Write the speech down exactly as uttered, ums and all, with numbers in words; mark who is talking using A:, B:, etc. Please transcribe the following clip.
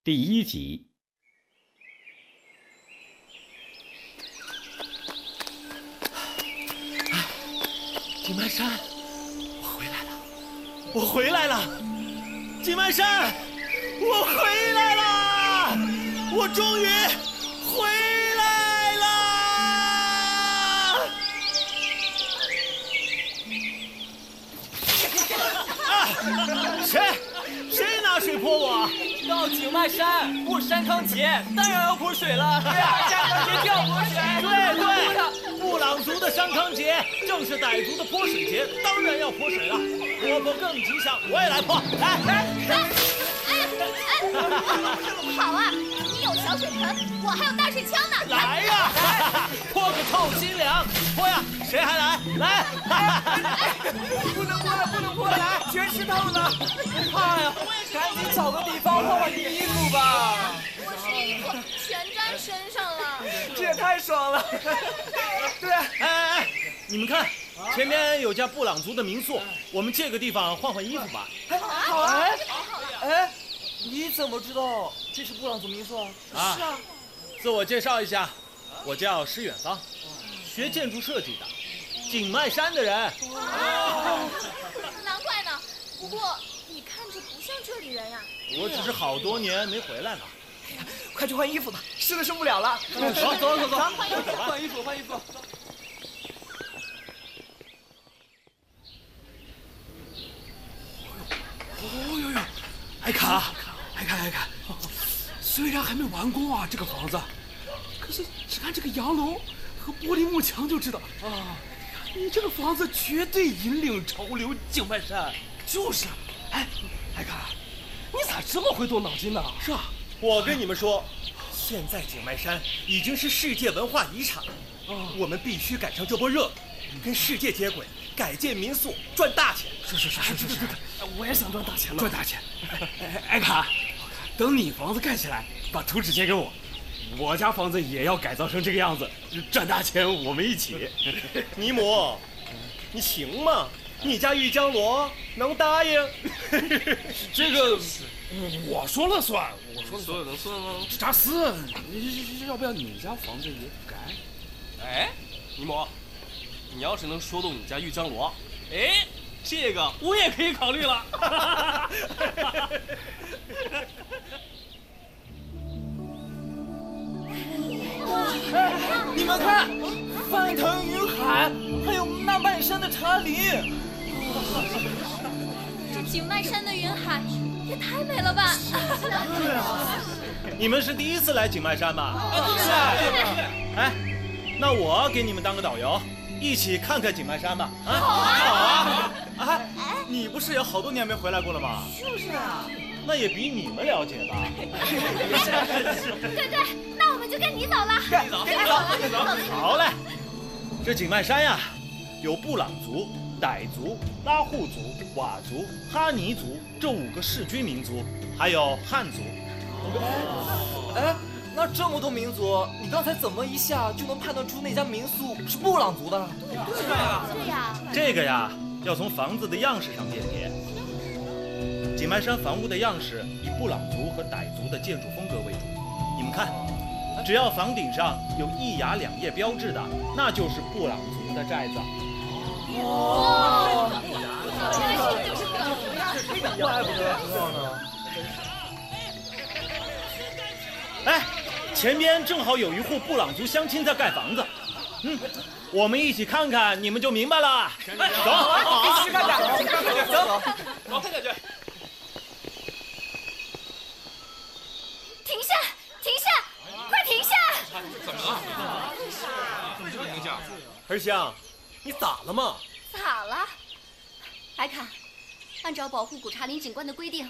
A: 第一集。
B: 井蔓山，我回来了，我回来了！井蔓山，我回来了，我终于回来了！啊，谁？谁拿水泼我？
C: 到井蔓山过山康节，当然要泼水了。对啊，山康节就要泼水。
B: 对对，布朗族的山康节正是傣族的泼水节，当然要泼水了。泼泼更吉祥，我也来泼。来来。
D: 哎呀哎！好啊，你有小水盆，我还有大水枪呢。
B: 来呀，泼个透心凉。泼呀，谁还来？来。
C: 不能泼了，不能泼了，来，全湿透了。怕呀，赶紧找个地方换换衣服吧。
D: 我湿衣服全沾身上了，
C: 这也太爽了。对啊，
B: 哎哎哎，你们看，前面有家布朗族的民宿，我们借个地方换换衣服吧。
C: 好啊，哎，你怎么知道这是布朗族民宿啊？
B: 啊，是啊。自我介绍一下，我叫施远方，学建筑设计的，井蔓山的人。
D: 哦，难怪呢。不过你看着不像这里人呀。
B: 我只是好多年没回来了。
C: 哎呀，快去换衣服吧，湿的受不了了。
B: 走走走走，
C: 换衣服，换衣服，换衣服。
E: 哦呦呦，艾卡，艾卡，艾卡，虽然还没完工啊，这个房子，可是只看这个洋楼和玻璃幕墙就知道啊，你这个房子绝对引领潮流，井蔓山。
C: 就是，哎，艾卡，你咋这么会动脑筋呢？
B: 是啊，我跟你们说，现在井蔓山已经是世界文化遗产了，
E: 啊，
B: 我们必须赶上这波热，跟世界接轨，改建民宿，赚大钱。
E: 是是是是是是，我也想赚大钱了。赚大钱，艾卡，等你房子盖起来，把图纸借给我，我家房子也要改造成这个样子，赚大钱我们一起。
B: 尼姆，你行吗？你家玉江罗能答应？
E: 这个我说了算，我说了
C: 说了能算吗？
E: 扎斯，要不要你家房子也改？
C: 哎，尼姆，你要是能说动你家玉江罗，哎，这个我也可以考虑了。你们看，翻腾云海，还有那漫山的茶林。
D: 这井蔓山的云海也太美了吧！
B: 对啊，你们是第一次来井蔓山吧？
C: 是啊。
B: 哎，那我给你们当个导游，一起看看井蔓山吧。啊，
D: 好啊，
B: 好啊！哎，你不是有好多年没回来过了吗？
D: 就是啊。
B: 那也比你们了解吧？
D: 对对，那我们就跟你走了。
C: 跟你走，跟你走，跟你走。
B: 好嘞，这井蔓山呀，有布朗族、傣族、拉祜族、佤族、哈尼族这五个世居民族，还有汉族。
C: 哎，那这么多民族，你刚才怎么一下就能判断出那家民宿是布朗族的？
D: 对呀，对呀。
B: 这个呀，要从房子的样式上辨别。井蔓山房屋的样式以布朗族和傣族的建筑风格为主。你们看，只要房顶上有一崖两叶标志的，那就是布朗族的寨子。
D: 哦，原来是就是布朗族呀！
C: 怪不得知道呢。
B: 哎，前边正好有一户布朗族乡亲在盖房子，嗯，我们一起看看，你们就明白了。走，
C: 一起看看，一起看看，走，走，看看去。
D: 停下！停下！快停下！
E: 怎么了？怎么停下？
B: 儿香，你咋了嘛？
D: 咋了？艾卡，按照保护古茶林景观的规定，